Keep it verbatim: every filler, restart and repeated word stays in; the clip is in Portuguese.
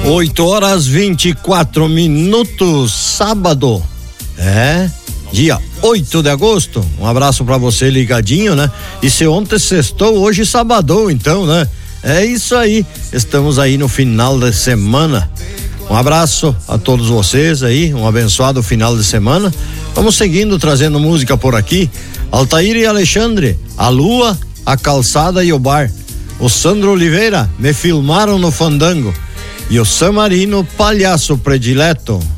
oito horas vinte e quatro minutos, sábado. É, dia oito de agosto. Um abraço pra você ligadinho, né? E se ontem sextou, hoje sabadou, então, né? É isso aí. Estamos aí no final da semana. Um abraço a todos vocês aí, um abençoado final de semana. Vamos seguindo trazendo música por aqui. Altair e Alexandre, a lua, a calçada e o bar. O Sandro Oliveira, me filmaram no fandango. E o San Marino, palhaço predileto.